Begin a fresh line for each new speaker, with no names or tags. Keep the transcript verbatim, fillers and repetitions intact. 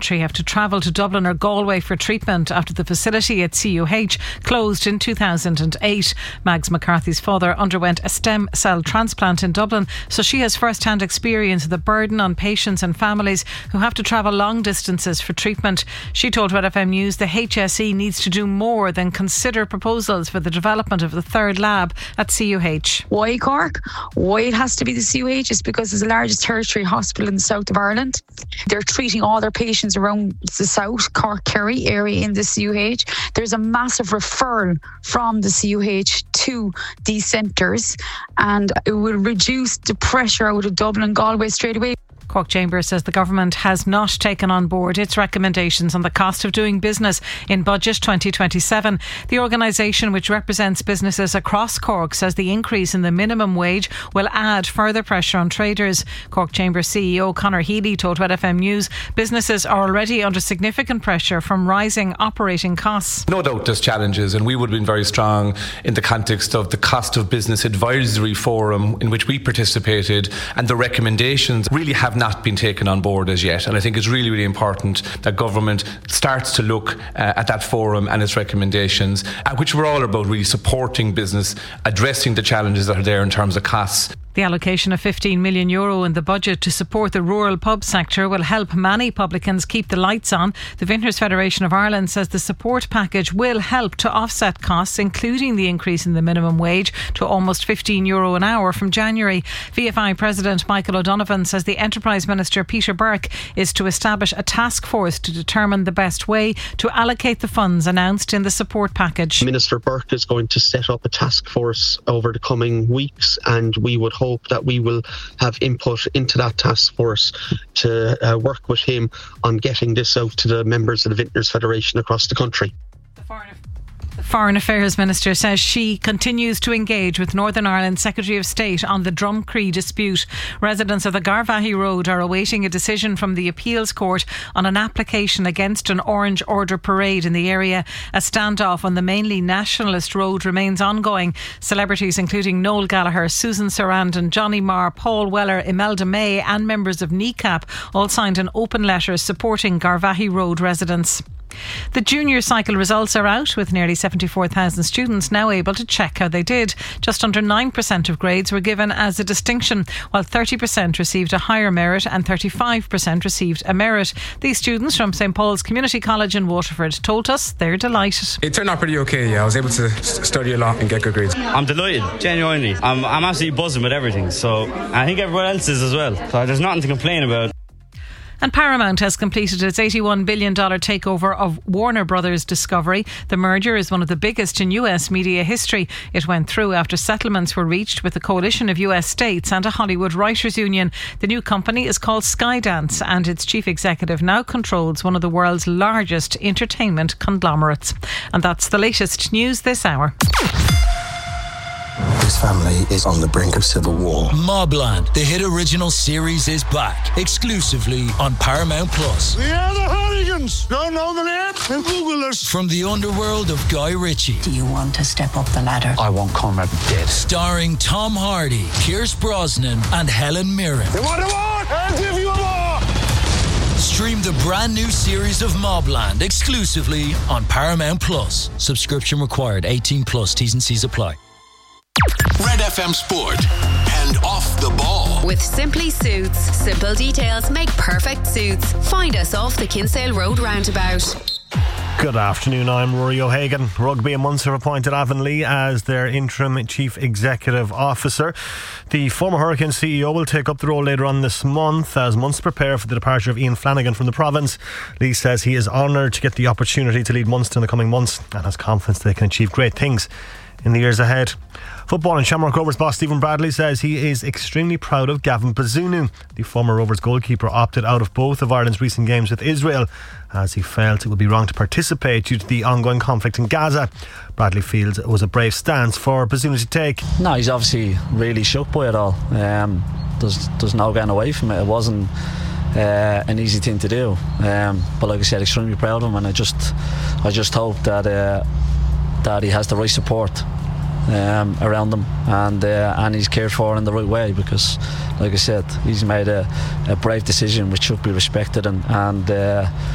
country have to travel to Dublin or Galway for treatment after the facility at C U H closed in two thousand eight. Mags McCarthy's father underwent a stem cell transplant in Dublin, so she has first-hand experience of the burden on patients and families who have to travel long distances for treatment. She told Red F M News the H S E needs to do more than consider proposals for the development of the third lab at C U H.
Why Cork? Why it has to be the C U H is because it's the largest tertiary hospital in the south of Ireland. They're treating all their patients around the south, Cork, Kerry area in the C U H. There's a massive referral from the C U H to these centres, and it will reduce the pressure out of Dublin and Galway straight away.
Cork Chamber says the government has not taken on board its recommendations on the cost of doing business in Budget twenty twenty-seven. The organisation, which represents businesses across Cork, says the increase in the minimum wage will add further pressure on traders. Cork Chamber C E O Conor Healy told Red F M News businesses are already under significant pressure from rising operating costs.
No doubt there's challenges, and we would have been very strong in the context of the Cost of Business Advisory Forum in which we participated, and the recommendations really have not been taken on board as yet. And I think it's really, really important that government starts to look uh, at that forum and its recommendations, uh, which were all about really supporting business, addressing the challenges that are there in terms of costs.
The allocation of fifteen million euro in the budget to support the rural pub sector will help many publicans keep the lights on. The Vintners Federation of Ireland says the support package will help to offset costs, including the increase in the minimum wage to almost fifteen euro an hour from January. V F I President Michael O'Donovan says the Enterprise Minister Peter Burke is to establish a task force to determine the best way to allocate the funds announced in the support package.
Minister Burke is going to set up a task force over the coming weeks, and we would hope that we will have input into that task force to uh, work with him on getting this out to the members of the Vintners Federation across the country.
The Foreign Affairs Minister says she continues to engage with Northern Ireland Secretary of State on the Drumcree dispute. Residents of the Garvaghey Road are awaiting a decision from the appeals court on an application against an Orange Order parade in the area. A standoff on the mainly nationalist road remains ongoing. Celebrities including Noel Gallagher, Susan Sarandon, Johnny Marr, Paul Weller, Imelda May and members of N I C A P all signed an open letter supporting Garvaghey Road residents. The junior cycle results are out, with nearly seventy-four thousand students now able to check how they did. Just under nine percent of grades were given as a distinction, while thirty percent received a higher merit and thirty-five percent received a merit. These students from St Paul's Community College in Waterford told us they're delighted.
It turned out pretty okay, yeah. I was able to study a lot and get good grades.
I'm delighted, genuinely. I'm, I'm absolutely buzzing with everything, so I think everyone else is as well. So there's nothing to complain about.
And Paramount has completed its eighty-one billion dollars takeover of Warner Brothers Discovery. The merger is one of the biggest in U S media history. It went through after settlements were reached with a coalition of U S states and a Hollywood writers' union. The new company is called Skydance, and its chief executive now controls one of the world's largest entertainment conglomerates. And that's the latest news this hour.
This family is on the brink of civil war.
Mobland, the hit original series, is back exclusively on Paramount Plus.
We are the Hooligans. Don't know the name? Then Google us.
From the underworld of Guy Ritchie.
Do you want to step up the ladder?
I want Conrad dead.
Starring Tom Hardy, Pierce Brosnan and Helen Mirren.
You want a war? I'll give you a war.
Stream the brand new series of Mobland exclusively on Paramount Plus. Subscription required. eighteen plus. T's and C's apply.
Red F M Sport and Off the Ball.
With Simply Suits. Simple details make perfect suits. Find us off the Kinsale Road roundabout.
Good afternoon, I'm Rory O'Hagan. Rugby and Munster appointed Avonlea as their interim chief executive officer. The former Hurricane C E O will take up the role later on this month as Munster prepare for the departure of Ian Flanagan from the province. Lee says he is honoured to get the opportunity to lead Munster in the coming months and has confidence they can achieve great things in the years ahead. Football and Shamrock Rovers boss Stephen Bradley says he is extremely proud of Gavin Bazunu. The former Rovers goalkeeper opted out of both of Ireland's recent games with Israel as he felt it would be wrong to participate due to the ongoing conflict in Gaza. Bradley feels it was a brave stance for Bazunu to take.
No, he's obviously really shook by it all. Um, there's, there's no getting away from it. It wasn't uh, an easy thing to do. Um, but like I said, extremely proud of him, and I just, I just hope that uh, that he has the right support Um, around them, and uh, and he's cared for in the right way, because like I said, he's made a, a brave decision which should be respected, and, and uh,